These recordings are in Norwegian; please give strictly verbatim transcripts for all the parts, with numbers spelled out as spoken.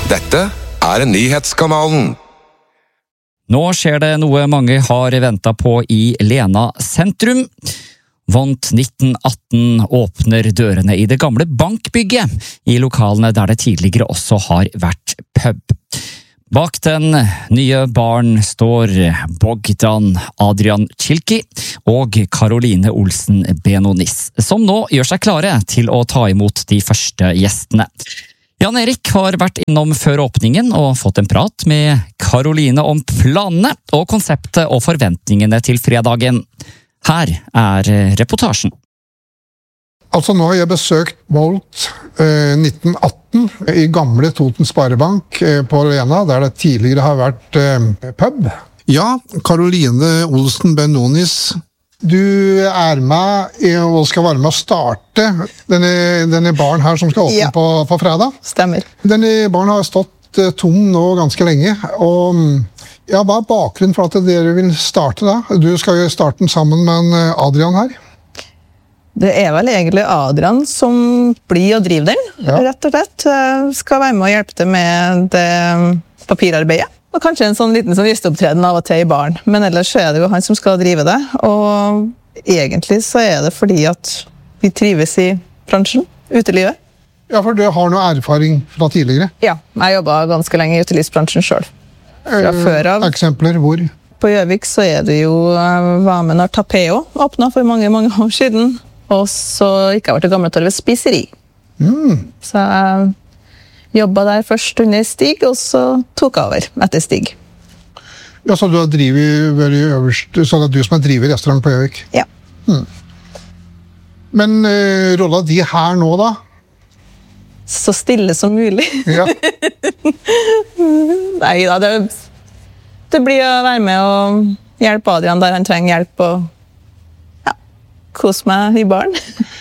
Dette er Nyhetskanalen. Nå skjer det noe mange har ventet på i Lena sentrum. Vont nitten atten åpner dørene i det gamle bankbygget, i lokalene der det tidligere også har vært pub. Bak den nye baren står Bogdan Adrian Chilki og Caroline Olsen Benonis, som nå gjør seg klare til å ta imot de første gjestene. Jan Erik har vært innom før åpningen og fått en prat med Caroline om planene og konseptet og forventningene til fredagen. Her er reportasjen. Altså nå har jeg besøkt Volt eh, nitten atten i gamle Toten Sparebank eh, på Lena, der det tidligere har vært eh, pub. Ja, Caroline Olsen Benonis, du er med og skal være med å starte denne, denne baren her som skal åpne ja. på, på fredag. Stemmer. Denne baren har stått eh, tom nå ganske lenge, og ja, hva er bakgrunnen for at dere vil starte da? Du skal jo starte den sammen med Adrian her. Det er vel egentlig Adrian som blir og driver den, ja. rett og slett. Skal være med og hjelpe til med det papirarbeidet. Og kanskje en sånn liten sånn gjesteopptreden av og til i baren. Men ellers er det jo han som skal drive det. Og egentlig så er det fordi at vi trives i bransjen, utelivet. Ja, for du har noe erfaring fra tidligere. Ja, jeg jobbet ganske lenge i utelivsbransjen selv. Fra før av. Eksempler hvor? På Gjøvik så er det jo var med når Tapeo åpnet for mange, mange år siden. Og så gikk jeg over til Gamletorvet spiseri. Mm. Så jeg jobbet der først under Stig, og så tok jeg over etter Stig. Ja, så du har drivet veldig øverst, så det er du som har drivet restaurant på Gjøvik? Ja. Mm. Men uh, rollen de her nå da? Så stille som mulig. Ja. Nei da, det, det blir å være med og hjelpe Adrian der han trenger hjelp, og kos meg i baren.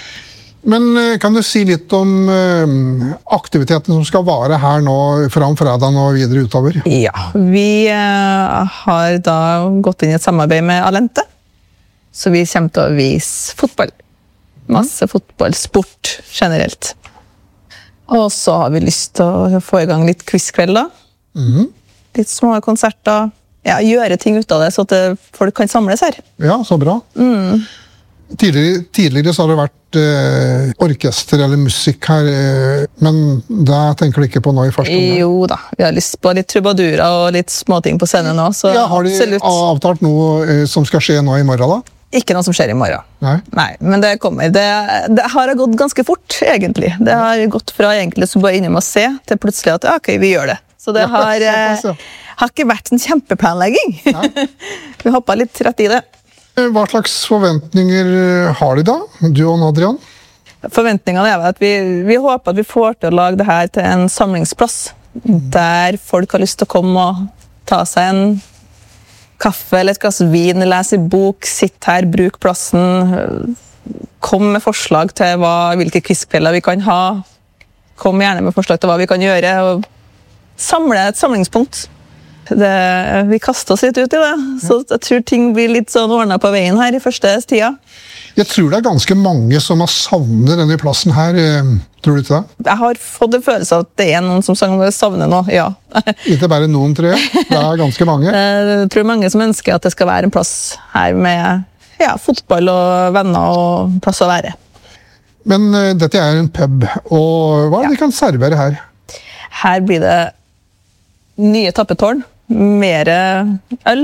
Men kan du si litt om uh, aktiviteten som skal vare her nå fram fredagen og videre utover? Ja, vi uh, har da gått inn i et samarbeid med Alente, så vi kommer til å vise fotball. Masse fotball, sport generelt. Og så har vi lyst til å få i gang litt quizkveld da. Mm. Litt små konserter. Ja, gjøre ting ut av det, så at folk kan samles her. Ja, så bra. Mm. Tidligere, tidligere så har det vært eh, orkester eller musikk her, eh, men det tenker du ikke på nå i første omgang? Jo da, vi har lyst på litt trubadurer og litt småting på scenen nå. Så ja, har de absolutt. avtalt noe eh, som skal skje nå i morgen da? Ikke noe som skjer i morgen. Nei? Nei, men det kommer. Det, det har gått ganske fort, egentlig. Det har gått fra egentlig så bare innom å se, til plutselig at ja, ok, vi gjør det. Så det har, eh, har ikke vært en kjempeplanlegging. Vi hoppet litt rett i det. Hva slags forventninger har de da, du og Adrian? Forventningene er at vi, vi håper at vi får til å lage det her til en samlingsplass, der folk har lyst til å komme og ta seg en kaffe eller et glass vin, lese i bok, sitte her, bruke plassen, kom med forslag til hva, hvilke quizkvelder vi kan ha, kom gjerne med forslag til hva vi kan gjøre, og samle et samlingspunkt. Det, vi kaster oss litt ut i det, så jeg tror ting blir litt sånn ordnet på veien her i første tida. Jeg tror det er ganske mange som har savnet denne plassen her, tror du ikke det? Jeg har fått en følelse av at det er noen som savner noe, ja. Ikke bare noen, tror jeg. Det er ganske mange. Jeg tror mange som ønsker at det skal være en plass her med ja, fotball og venner og plass å være. Men uh, dette er en pub, og hva er det ja. de kan servere her? Her blir det nye tappetårn, mer øl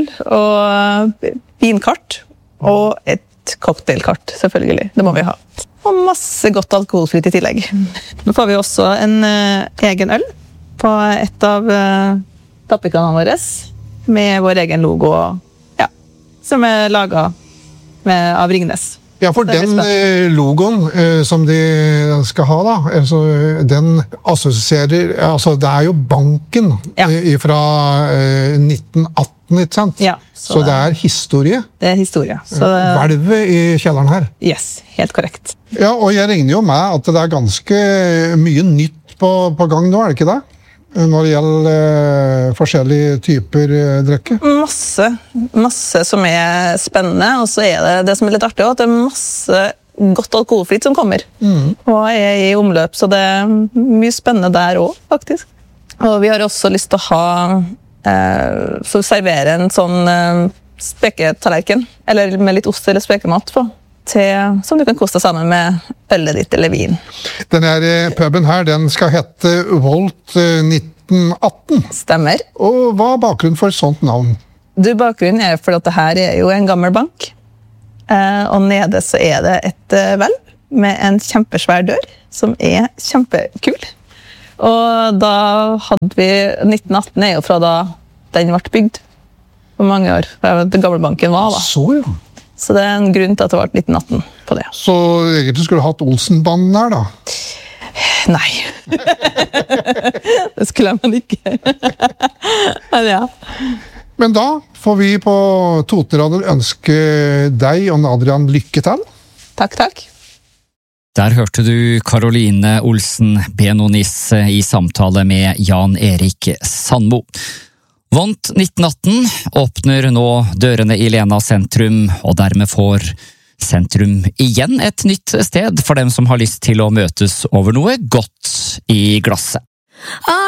og vinkart, og et cocktailkart, selvfølgelig. Det må vi ha. Og masse godt alkoholfritt i tillegg. Nå får vi også en uh, egen øl på et av uh, tappekranene våre, med vår egen logo, ja, som er laget med, av Ringnes. Ja, for den logoen eh, som de skal ha da, altså, den assosierer, altså det er jo banken ja. eh, fra eh, nitten atten, ikke sant? Ja, så, så det er historie. Det er historie. Så det... Hvelvet i kjelleren her. Yes, helt korrekt. Ja, og jeg regner jo med at det er ganske mye nytt på, på gang nå, er det ikke det? Når det gjelder eh, forskjellige typer eh, drikke? Masse, masse som er spennende, og så er det det som er litt artig også, at det er masse godt alkoholfritt som kommer. Mm. Og er i omløp, så det er mye spennende der også, faktisk. Og vi har også lyst til å ha eh, så servere en sånn eh, speketallerken, eller med litt ost eller spekemat på, til, som du kan koste sammen med ølet ditt eller vin. Denne puben her, den skal hete Volt nitten atten. Stemmer. Og hva er bakgrunnen for et sånt navn? Du, bakgrunnen er for at det her er jo en gammel bank, eh, og nede så er det et eh, hvelv med en kjempesvær dør, som er kjempekul. Og da hadde vi, nitten atten er jo fra da den ble bygd, for mange år, for den gamle banken var da. Så ja. Så det er en grunn til at det ble nitten atten på det. Så egentlig skulle du hatt Olsenbanden her da? Nei. Det skulle man ikke. Men ja. Men da får vi på Totenradio ønske deg og Adrian lykke til. Takk, takk. Der hørte du Caroline Olsen Benonisse i samtale med Jan Erik Sandmo. Vont nitten atten åpner nå dørene i Lena sentrum, og dermed får sentrum igjen et nytt sted for dem som har lyst til å møtes over noe godt i glasset.